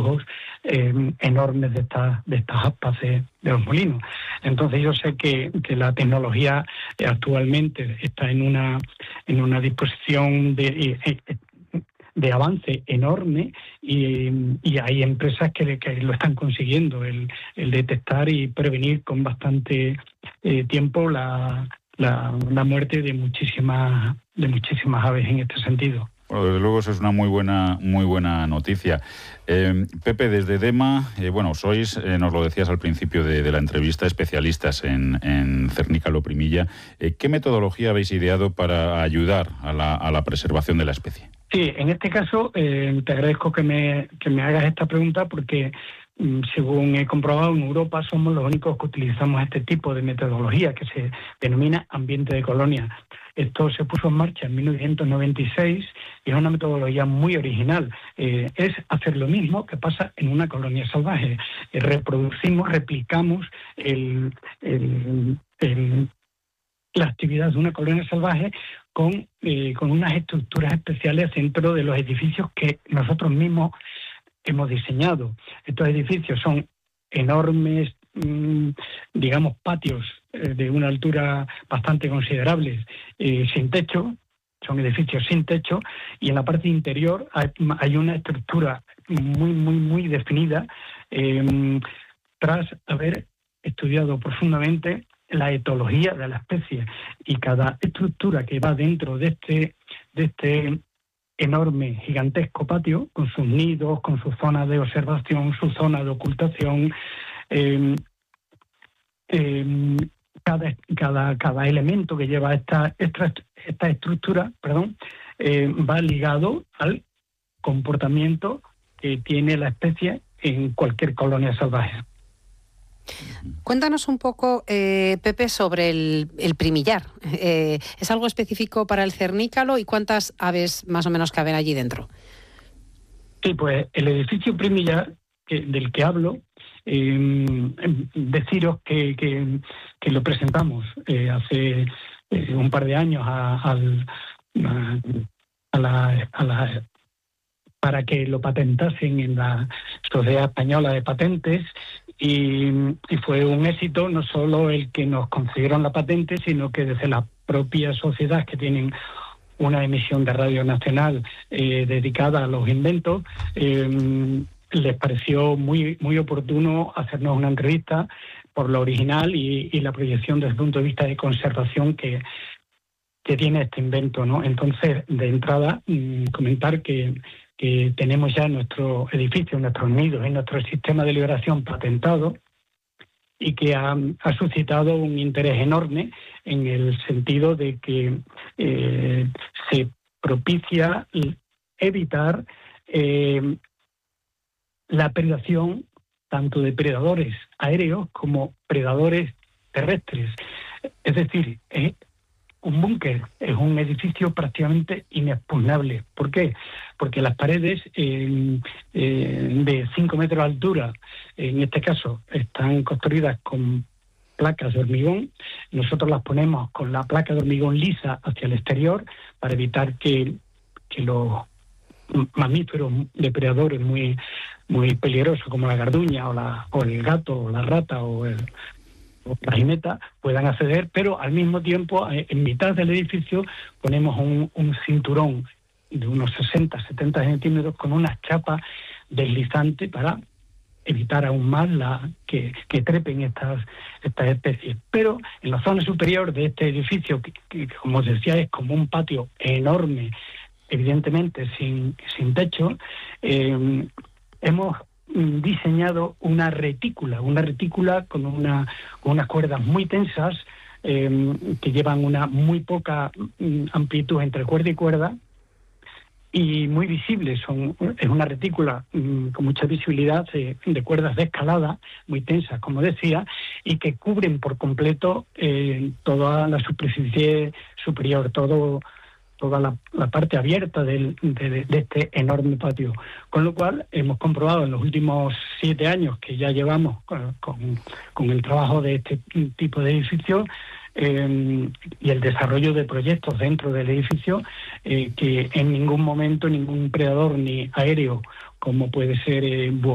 flujos enormes de estas aspas de los molinos. Entonces yo sé que la tecnología actualmente está en una disposición de avance enorme y hay empresas que lo están consiguiendo, el detectar y prevenir con bastante tiempo la muerte de muchísimas aves en este sentido. Bueno, desde luego eso es una muy buena noticia. Pepe, desde DEMA, sois, nos lo decías al principio de la entrevista, especialistas en cernícalo primilla. ¿Qué metodología habéis ideado para ayudar a la preservación de la especie? Sí, en este caso te agradezco que me hagas esta pregunta porque según he comprobado, en Europa somos los únicos que utilizamos este tipo de metodología que se denomina ambiente de colonia. Esto se puso en marcha en 1996 y es una metodología muy original. Es hacer lo mismo que pasa en una colonia salvaje. Replicamos la actividad de una colonia salvaje con unas estructuras especiales dentro de los edificios que nosotros mismos hemos diseñado. Estos edificios son enormes, patios de una altura bastante considerable, sin techo, son edificios sin techo, y en la parte interior hay una estructura muy definida, tras haber estudiado profundamente la etología de la especie, y cada estructura que va dentro de este enorme, gigantesco patio, con sus nidos, con sus zonas de observación, su zona de ocultación, cada elemento que lleva esta estructura, va ligado al comportamiento que tiene la especie en cualquier colonia salvaje. Cuéntanos un poco, Pepe, sobre el primillar. ¿Es algo específico para el cernícalo y cuántas aves más o menos caben allí dentro? Sí, pues el edificio primillar del que hablo, deciros que lo presentamos hace un par de años para que lo patentasen en la Sociedad Española de Patentes, y fue un éxito no solo el que nos concedieron la patente, sino que desde la propia sociedad, que tienen una emisión de radio nacional dedicada a los inventos, les pareció muy oportuno hacernos una entrevista por lo original y la proyección desde el punto de vista de conservación que tiene este invento, ¿no? Entonces, de entrada, comentar que tenemos ya nuestro edificio, nuestros nidos y nuestro sistema de liberación patentado, y que ha suscitado un interés enorme en el sentido de que se propicia evitar la predación tanto de predadores aéreos como predadores terrestres. Es decir, un búnker es un edificio prácticamente inexpugnable. ¿Por qué? Porque las paredes de 5 metros de altura, en este caso, están construidas con placas de hormigón. Nosotros las ponemos con la placa de hormigón lisa hacia el exterior para evitar que los mamíferos depredadores muy peligrosos como la garduña o el gato o la rata o la jineta puedan acceder, pero al mismo tiempo en mitad del edificio ponemos un cinturón de unos 60-70 centímetros con una chapa deslizante para evitar aún más que trepen estas especies. Pero en la zona superior de este edificio, que como os decía es como un patio enorme, evidentemente sin techo, hemos diseñado una retícula con unas cuerdas muy tensas que llevan una muy poca amplitud entre cuerda y cuerda y muy visibles. Es una retícula con mucha visibilidad de cuerdas de escalada muy tensas, como decía, y que cubren por completo toda la superficie superior, toda la parte abierta de este enorme patio. Con lo cual hemos comprobado en los últimos 7 años que ya llevamos con el trabajo de este tipo de edificio y el desarrollo de proyectos dentro del edificio, que en ningún momento ningún predador ni aéreo, como puede ser